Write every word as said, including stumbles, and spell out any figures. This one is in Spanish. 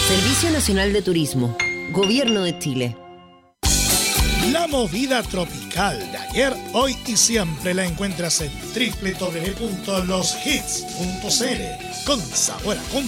Servicio Nacional de Turismo, Gobierno de Chile. La movida tropical de ayer, hoy y siempre la encuentras en doble u doble u doble u punto los hits punto c l con sabor a cumbia.